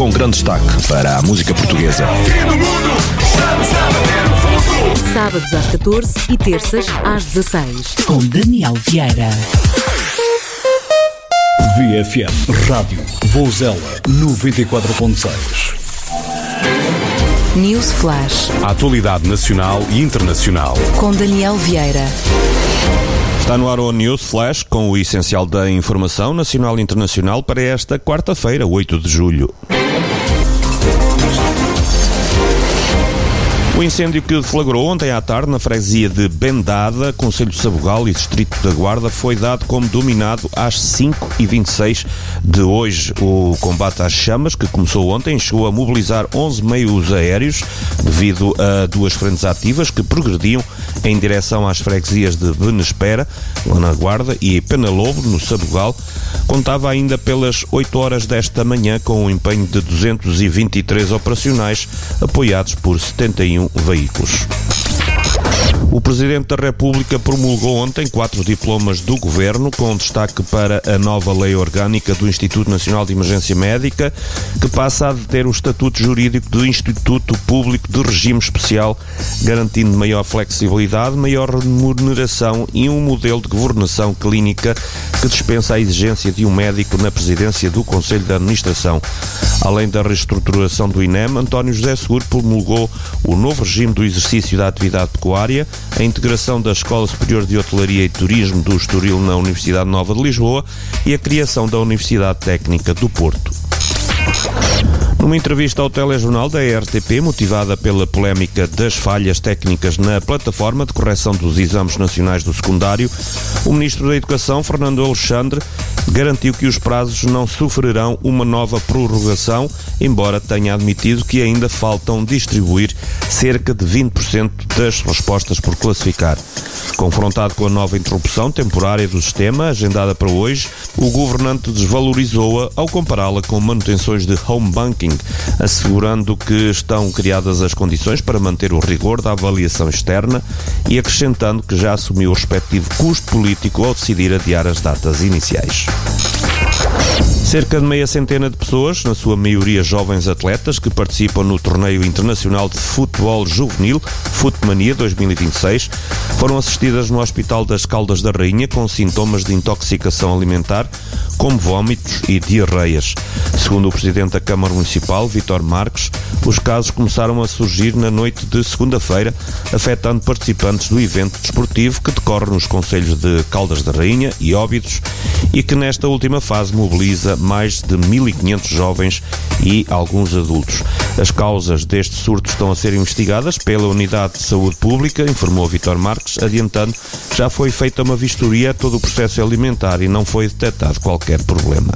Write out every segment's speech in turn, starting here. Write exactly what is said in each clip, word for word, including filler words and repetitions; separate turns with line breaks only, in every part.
com grande destaque para a música portuguesa.
Sábados às catorze e terças às dezasseis.
Com Daniel Vieira.
V F M Rádio Vouzela noventa e quatro ponto seis.
News Flash.
A atualidade nacional e internacional.
Com Daniel Vieira.
Está no ar o News Flash com o essencial da informação nacional e internacional para esta quarta-feira, oito de julho. O incêndio que deflagrou ontem à tarde na freguesia de Bendada, concelho de Sabugal e distrito da Guarda, foi dado como dominado às cinco e vinte e seis de hoje. O combate às chamas, que começou ontem, chegou a mobilizar onze meios aéreos devido a duas frentes ativas que progrediam em direção às freguesias de Benespera, lá na Guarda, e Penalobo, no Sabugal. Contava ainda pelas oito horas desta manhã com o empenho de duzentos e vinte e três operacionais, apoiados por setenta e um veículos. O Presidente da República promulgou ontem quatro diplomas do Governo, com destaque para a nova Lei Orgânica do Instituto Nacional de Emergência Médica, que passa a deter o estatuto jurídico do Instituto Público de Regime Especial, garantindo maior flexibilidade, maior remuneração e um modelo de governação clínica que dispensa a exigência de um médico na presidência do Conselho de Administração. Além da reestruturação do I N E M, António José Seguro promulgou o novo regime do exercício da atividade pecuária, a integração da Escola Superior de Hotelaria e Turismo do Estoril na Universidade Nova de Lisboa e a criação da Universidade Técnica do Porto. Numa entrevista ao telejornal da R T P, motivada pela polémica das falhas técnicas na plataforma de correção dos exames nacionais do secundário, o Ministro da Educação, Fernando Alexandre, garantiu que os prazos não sofrerão uma nova prorrogação, embora tenha admitido que ainda faltam distribuir cerca de vinte por cento das respostas por classificar. Confrontado com a nova interrupção temporária do sistema, agendada para hoje, o governante desvalorizou-a ao compará-la com manutenções de home banking, assegurando que estão criadas as condições para manter o rigor da avaliação externa e acrescentando que já assumiu o respectivo custo político ao decidir adiar as datas iniciais. Cerca de meia centena de pessoas, na sua maioria jovens atletas, que participam no Torneio Internacional de Futebol Juvenil, Futmania dois mil e vinte e seis, foram assistidas no Hospital das Caldas da Rainha com sintomas de intoxicação alimentar, como vômitos e diarreias. Segundo o Presidente da Câmara Municipal, Vítor Marques, os casos começaram a surgir na noite de segunda-feira, afetando participantes do evento desportivo que decorre nos concelhos de Caldas da Rainha e Óbidos e que nesta última fase mobiliza mais de mil e quinhentos jovens e alguns adultos. As causas deste surto estão a ser investigadas pela Unidade de Saúde Pública, informou Vítor Marques, adiantando que já foi feita uma vistoria a todo o processo alimentar e não foi detectado qualquer problema.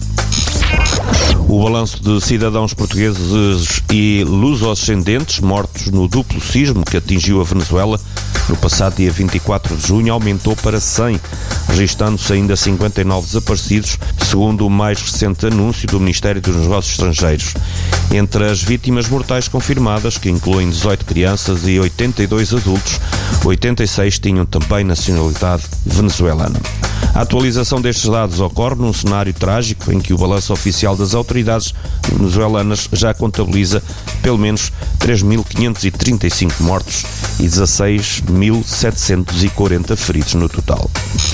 O balanço de cidadãos portugueses e luso-ascendentes mortos no duplo sismo que atingiu a Venezuela no passado dia vinte e quatro de junho aumentou para cem, registando-se ainda cinquenta e nove desaparecidos, segundo o mais recente anúncio do Ministério dos Negócios Estrangeiros. Entre as vítimas mortais confirmadas, que incluem dezoito crianças e oitenta e dois adultos, oitenta e seis tinham também nacionalidade venezuelana. A atualização destes dados ocorre num cenário trágico em que o balanço oficial das autoridades venezuelanas já contabiliza pelo menos três mil quinhentos e trinta e cinco mortos e dezasseis mil setecentos e quarenta feridos no total.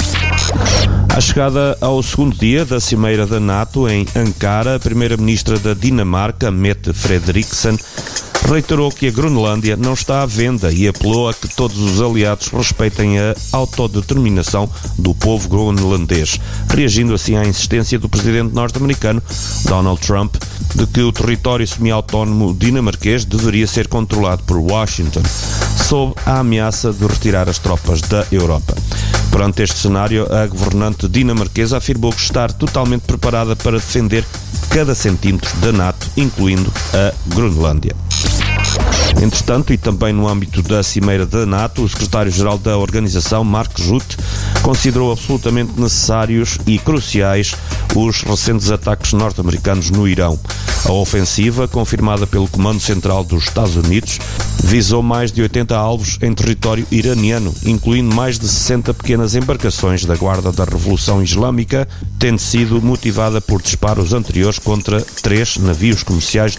À chegada ao segundo dia da Cimeira da NATO em Ankara, a primeira-ministra da Dinamarca, Mette Frederiksen, reiterou que a Groenlândia não está à venda e apelou a que todos os aliados respeitem a autodeterminação do povo groenlandês, reagindo assim à insistência do presidente norte-americano, Donald Trump, de que o território semi-autónomo dinamarquês deveria ser controlado por Washington, sob a ameaça de retirar as tropas da Europa. Perante este cenário, a governante dinamarquesa afirmou que está totalmente preparada para defender cada centímetro da NATO, incluindo a Groenlândia. Entretanto, e também no âmbito da Cimeira da NATO, o secretário-geral da organização, Mark Rutte, considerou absolutamente necessários e cruciais os recentes ataques norte-americanos no Irão. A ofensiva, confirmada pelo Comando Central dos Estados Unidos, visou mais de oitenta alvos em território iraniano, incluindo mais de sessenta pequenas embarcações da Guarda da Revolução Islâmica, tendo sido motivada por disparos anteriores contra três navios comerciais